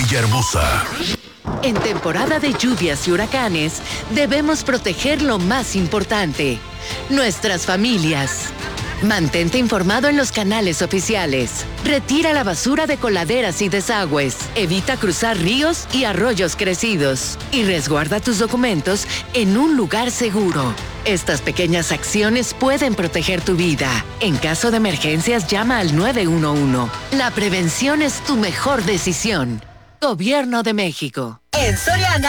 Villahermosa. En temporada de lluvias y huracanes, debemos proteger lo más importante, nuestras familias. Mantente informado en los canales oficiales. Retira la basura de coladeras y desagües. Evita cruzar ríos y arroyos crecidos. Y resguarda tus documentos en un lugar seguro. Estas pequeñas acciones pueden proteger tu vida. En caso de emergencias, llama al 911. La prevención es tu mejor decisión. Gobierno de México. En Soriana,